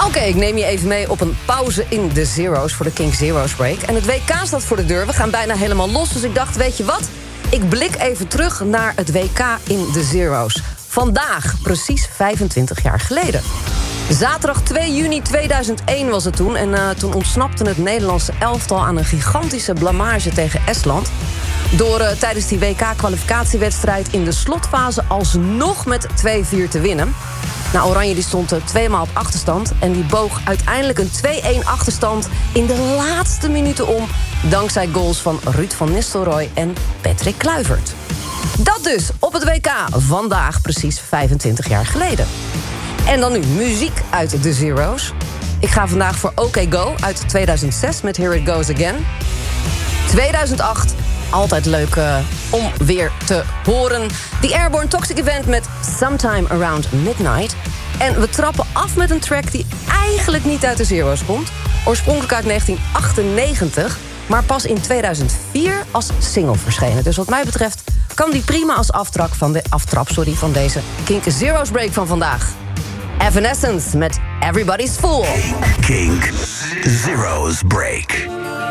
Oké, ik neem je even mee op een pauze in de Zero's voor de Kink Zero's Break. En het WK staat voor de deur. We gaan bijna helemaal los. Dus ik dacht, weet je wat? Ik blik even terug naar het WK in de Zero's. Vandaag, precies 25 jaar geleden. Zaterdag 2 juni 2001 was het toen. En toen ontsnapte het Nederlandse elftal aan een gigantische blamage tegen Estland. Door tijdens die WK-kwalificatiewedstrijd in de slotfase alsnog met 2-4 te winnen. Nou, Oranje die stond 2 maal op achterstand. En die boog uiteindelijk een 2-1 achterstand in de laatste minuten om. Dankzij goals van Ruud van Nistelrooy en Patrick Kluivert. Dat dus op het WK vandaag precies 25 jaar geleden. En dan nu muziek uit de Zero's. Ik ga vandaag voor OK Go uit 2006 met Here It Goes Again. 2008, altijd leuk om weer te horen. The Airborne Toxic Event met Sometime Around Midnight. En we trappen af met een track die eigenlijk niet uit de Zero's komt. Oorspronkelijk uit 1998, maar pas in 2004 als single verschenen. Dus wat mij betreft kan die prima als aftrap van deze Kink Zero's Break van vandaag. Evanescence met Everybody's Fool. Kink Zero's Break.